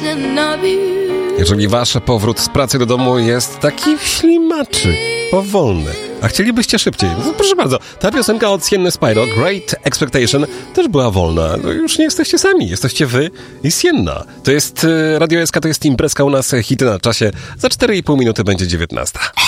Jeżeli wasz powrót z pracy do domu jest taki ślimaczy, powolny, a chcielibyście szybciej, no proszę bardzo, ta piosenka od Sienny Spyro, Great Expectation, też była wolna. No już nie jesteście sami, jesteście wy i Sienna. To jest Radio SK, to jest imprezka u nas, hity na czasie. Za 4,5 minuty będzie 19.